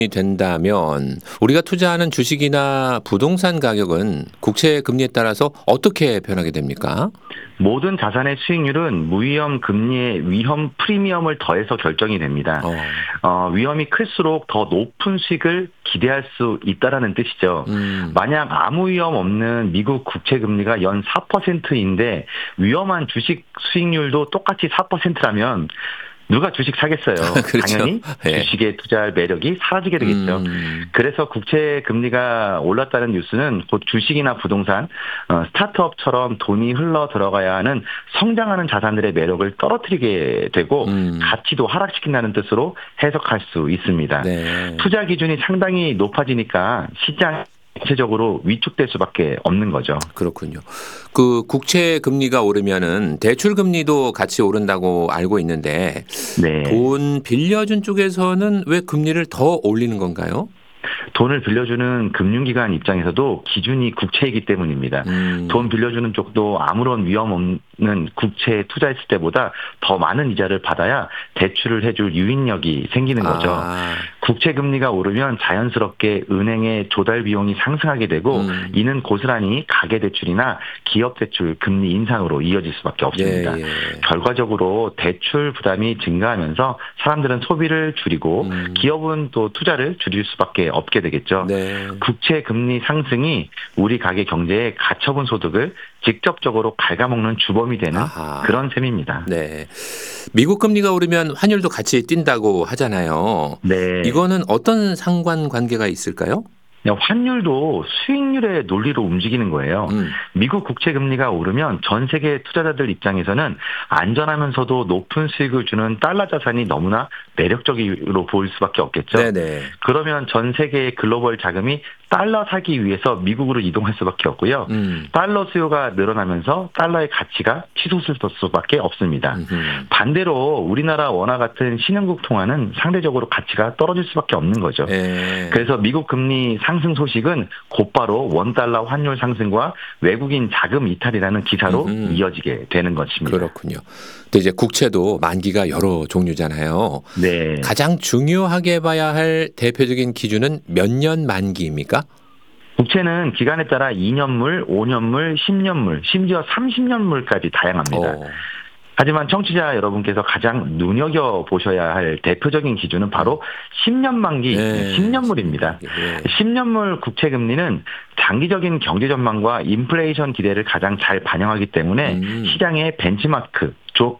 된다면 우리가 투자하는 주식이나 부동산 가격은 국채 금리에 따라서 어떻게 변하게 됩니까? 모든 자산의 수익률은 무위험 금리의 위험 프리미엄을 더해서 결정이 됩니다. 어, 위험이 클수록 더 높은 수익을 기대할 수 있다라는 뜻이죠. 만약 아무 위험 없는 미국 국채 금리가 연 4%인데 위험한 주식 수익률도 똑같이 4%라면 누가 주식 사겠어요? 그렇죠. 당연히 예. 주식에 투자할 매력이 사라지게 되겠죠. 음, 그래서 국채 금리가 올랐다는 뉴스는 곧 주식이나 부동산, 스타트업처럼 돈이 흘러 들어가야 하는 성장하는 자산들의 매력을 떨어뜨리게 되고 음, 가치도 하락시킨다는 뜻으로 해석할 수 있습니다. 네. 투자 기준이 상당히 높아지니까 시장 전체적으로 위축될 수밖에 없는 거죠. 그렇군요. 그 국채 금리가 오르면은 대출 금리도 같이 오른다고 알고 있는데 네. 돈 빌려준 쪽에서는 왜 금리를 더 올리는 건가요? 돈을 빌려주는 금융기관 입장에서도 기준이 국채이기 때문입니다. 돈 음, 빌려주는 쪽도 아무런 위험 없는 국채에 투자했을 때보다 더 많은 이자를 받아야 대출을 해줄 유인력이 생기는 거죠. 아, 국채 금리가 오르면 자연스럽게 은행의 조달 비용이 상승하게 되고 음, 이는 고스란히 가계대출이나 기업대출 금리 인상으로 이어질 수밖에 예, 없습니다. 예. 결과적으로 대출 부담이 증가하면서 사람들은 소비를 줄이고 음, 기업은 또 투자를 줄일 수밖에 없게 되겠죠. 네. 국채 금리 상승이 우리 가계 경제의 가처분 소득을 직접적으로 갉아먹는 주범이 되는 아하. 그런 셈입니다. 네. 미국 금리가 오르면 환율도 같이 뛴다고 하잖아요. 네. 이거는 어떤 상관관계가 있을까요? 환율도 수익률의 논리로 움직이는 거예요. 음. 미국 국채 금리가 오르면 전 세계 투자자들 입장에서는 안전하면서도 높은 수익을 주는 달러 자산이 너무나 매력적으로 보일 수밖에 없겠죠. 네네. 그러면 전 세계의 글로벌 자금이 달러 사기 위해서 미국으로 이동할 수밖에 없고요. 음. 달러 수요가 늘어나면서 달러의 가치가 치솟을 수밖에 없습니다. 음흠. 반대로 우리나라 원화 같은 신흥국 통화는 상대적으로 가치가 떨어질 수밖에 없는 거죠. 예. 그래서 미국 금리 상승 소식은 곧바로 원달러 환율 상승과 외국인 자금 이탈이라는 기사로 음흠. 이어지게 되는 것입니다. 그렇군요. 근데 이제 국채도 만기가 여러 종류잖아요. 네. 가장 중요하게 봐야 할 대표적인 기준은 몇 년 만기입니까? 국채는 기간에 따라 2년물, 5년물, 10년물, 심지어 30년물까지 다양합니다. 어. 하지만 청취자 여러분께서 가장 눈여겨보셔야 할 대표적인 기준은 바로 10년 만기, 네. 10년물입니다. 예. 10년물 국채 금리는 장기적인 경제 전망과 인플레이션 기대를 가장 잘 반영하기 때문에 음. 시장의 벤치마크, 즉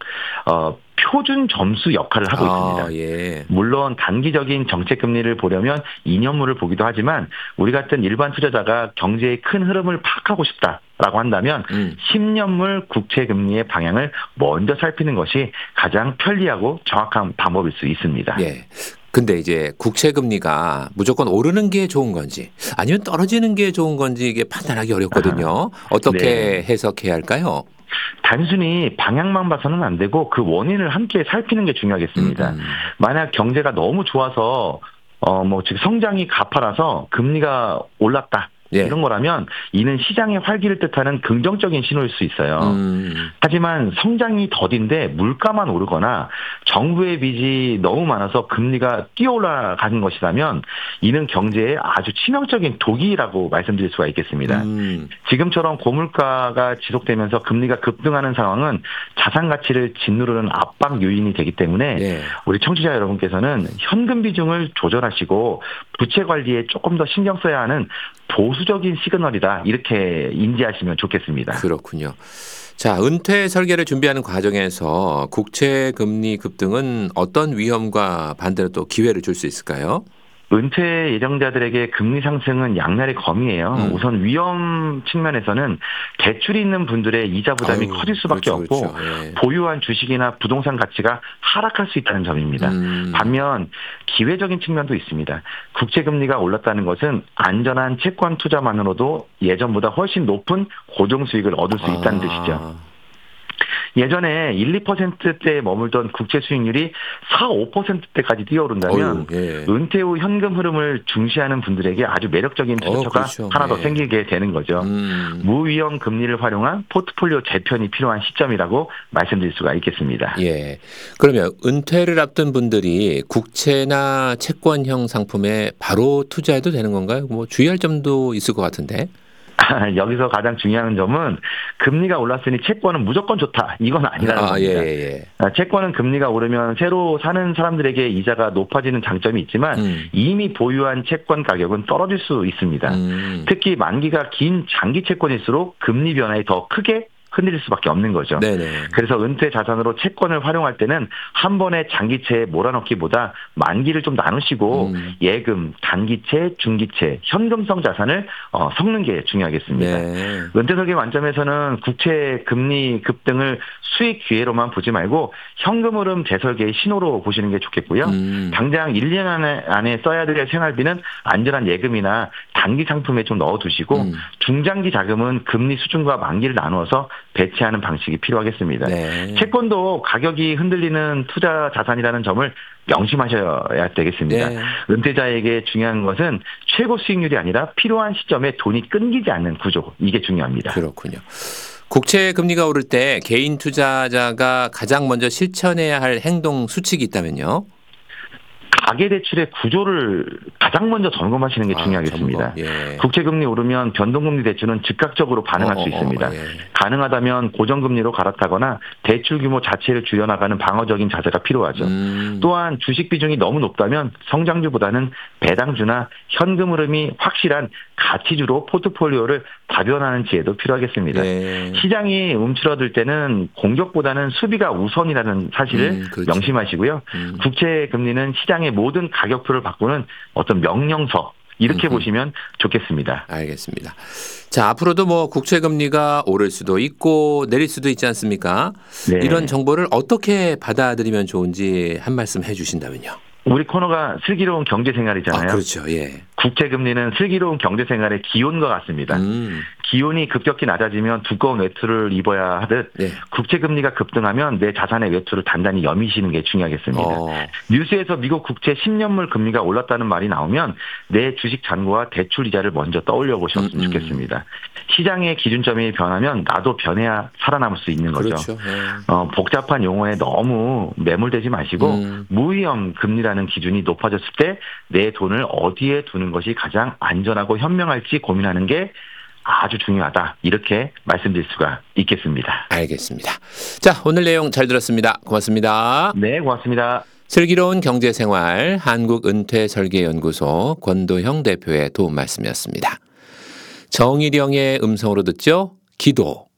표준 점수 역할을 하고 아, 있습니다. 예. 물론 단기적인 정책 금리를 보려면 2년물을 보기도 하지만 우리 같은 일반 투자자가 경제의 큰 흐름을 파악하고 싶다라고 한다면 음. 10년물 국채 금리의 방향을 먼저 살피는 것이 가장 편리하고 정확한 방법일 수 있습니다. 예. 근데 이제 국채 금리가 무조건 오르는 게 좋은 건지 아니면 떨어지는 게 좋은 건지 이게 판단하기 어렵거든요. 네. 어떻게 해석해야 할까요? 단순히 방향만 봐서는 안 되고 그 원인을 함께 살피는 게 중요하겠습니다. 음. 만약 경제가 너무 좋아서 즉 성장이 가파라서 금리가 올랐다. 예. 이런 거라면 이는 시장의 활기를 뜻하는 긍정적인 신호일 수 있어요. 하지만 성장이 더딘데 물가만 오르거나 정부의 빚이 너무 많아서 금리가 뛰어 올라가는 것이라면 이는 경제에 아주 치명적인 독이라고 말씀드릴 수가 있겠습니다. 음. 지금처럼 고물가가 지속되면서 금리가 급등하는 상황은 자산 가치를 짓누르는 압박 요인이 되기 때문에 예. 우리 청취자 여러분께서는 현금 비중을 조절하시고 부채 관리에 조금 더 신경 써야 하는 보수적인 시그널이다 이렇게 인지하시면 좋겠습니다. 그렇군요. 자, 은퇴 설계를 준비하는 과정에서 국채 금리 급등은 어떤 위험과 반대로 또 기회를 줄 수 있을까요? 은퇴 예정자들에게 금리 상승은 양날의 검이에요. 우선 위험 측면에서는 대출이 있는 분들의 이자 부담이 아유, 커질 수밖에 그렇죠, 없고 그렇죠. 예. 보유한 주식이나 부동산 가치가 하락할 수 있다는 점입니다. 음. 반면 기회적인 측면도 있습니다. 국채 금리가 올랐다는 것은 안전한 채권 투자만으로도 예전보다 훨씬 높은 고정 수익을 얻을 수 있다는 뜻이죠. 아. 예전에 1~2%대에 머물던 국채 수익률이 4~5%대까지 뛰어오른다면 예. 은퇴 후 현금 흐름을 중시하는 분들에게 아주 매력적인 투자처가 그렇죠. 하나 더 예. 생기게 되는 거죠. 무위험 금리를 활용한 포트폴리오 재편이 필요한 시점이라고 말씀드릴 수가 있겠습니다. 예. 그러면 은퇴를 앞둔 분들이 국채나 채권형 상품에 바로 투자해도 되는 건가요? 뭐 주의할 점도 있을 것 같은데. 여기서 가장 중요한 점은 금리가 올랐으니 채권은 무조건 좋다. 이건 아니라는 겁니다. 예. 채권은 금리가 오르면 새로 사는 사람들에게 이자가 높아지는 장점이 있지만 이미 보유한 채권 가격은 떨어질 수 있습니다. 특히 만기가 긴 장기 채권일수록 금리 변화에 더 크게 흔들릴 수밖에 없는 거죠. 네네. 그래서 은퇴 자산으로 채권을 활용할 때는 한 번에 장기채에 몰아넣기보다 만기를 좀 나누시고 예금, 단기채, 중기채, 현금성 자산을 섞는 게 중요하겠습니다. 네. 은퇴 설계 관점에서는 국채 금리 급등을 수익 기회로만 보지 말고 현금 흐름 재설계의 신호로 보시는 게 좋겠고요. 당장 1년 안에 써야 될 생활비는 안전한 예금이나 단기 상품에 좀 넣어두시고 중장기 자금은 금리 수준과 만기를 나누어서 배치하는 방식이 필요하겠습니다. 네. 채권도 가격이 흔들리는 투자 자산이라는 점을 명심하셔야 되겠습니다. 네. 은퇴자에게 중요한 것은 최고 수익률이 아니라 필요한 시점에 돈이 끊기지 않는 구조, 이게 중요합니다. 그렇군요. 국채 금리가 오를 때 개인 투자자가 가장 먼저 실천해야 할 행동 수칙이 있다면요? 가계대출의 구조를 가장 먼저 점검하시는 게 중요하겠습니다. 예. 국채금리 오르면 변동금리 대출은 즉각적으로 반응할 수 있습니다. 예. 가능하다면 고정금리로 갈아타거나 대출 규모 자체를 줄여나가는 방어적인 자세가 필요하죠. 또한 주식 비중이 너무 높다면 성장주보다는 배당주나 현금 흐름이 확실한 가치주로 포트폴리오를 다변화하는 지혜도 필요하겠습니다. 네. 시장이 움츠러들 때는 공격보다는 수비가 우선이라는 사실을 그렇죠. 명심하시고요. 국채 금리는 시장의 모든 가격표를 바꾸는 어떤 명령서, 이렇게 보시면 좋겠습니다. 알겠습니다. 자, 앞으로도 뭐 국채 금리가 오를 수도 있고 내릴 수도 있지 않습니까? 네. 이런 정보를 어떻게 받아들이면 좋은지 한 말씀 해 주신다면요. 우리 코너가 슬기로운 경제생활이잖아요. 그렇죠. 예. 국채금리는 슬기로운 경제생활의 기온과 같습니다. 기온이 급격히 낮아지면 두꺼운 외투를 입어야 하듯 국채금리가 급등하면 내 자산의 외투를 단단히 여미시는 게 중요하겠습니다. 뉴스에서 미국 국채 10년물 금리가 올랐다는 말이 나오면 내 주식 잔고와 대출 이자를 먼저 떠올려 보셨으면 좋겠습니다. 시장의 기준점이 변하면 나도 변해야 살아남을 수 있는 거죠. 그렇죠. 복잡한 용어에 너무 매몰되지 마시고 무위험 금리라는 기준이 높아졌을 때 내 돈을 어디에 두는 것이 가장 안전하고 현명할지 고민하는 게 아주 중요하다. 이렇게 말씀드릴 수가 있겠습니다. 알겠습니다. 자, 오늘 내용 잘 들었습니다. 고맙습니다. 네, 고맙습니다. 슬기로운 경제생활 한국은퇴설계연구소 권도형 대표의 도움 말씀이었습니다. 정일영의 음성으로 듣죠. 기도.